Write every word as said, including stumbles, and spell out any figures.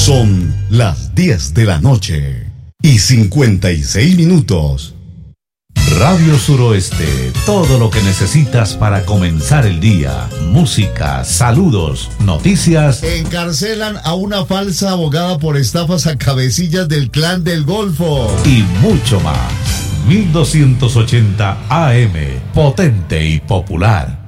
Son las diez de la noche y cincuenta y seis minutos. Radio Suroeste, todo lo que necesitas para comenzar el día. Música, saludos, noticias. Encarcelan a una falsa abogada por estafas a cabecillas del Clan del Golfo. Y mucho más. mil doscientos ochenta A M, potente y popular.